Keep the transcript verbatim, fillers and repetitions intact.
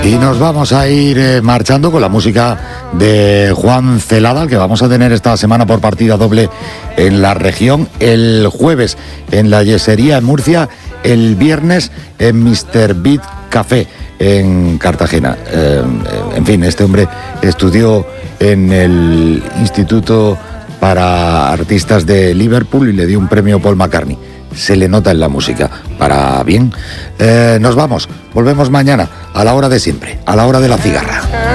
Y nos vamos a ir eh, marchando con la música de Juan Celada, que vamos a tener esta semana por partida doble en la región, el jueves en la Yesería en Murcia, el viernes en míster Beat Café en Cartagena. Eh, en fin, este hombre estudió en el Instituto para Artistas de Liverpool y le dio un premio Paul McCartney. Se le nota en la música, para bien. Eh, nos vamos, volvemos mañana, a la hora de siempre, a la hora de la cigarra.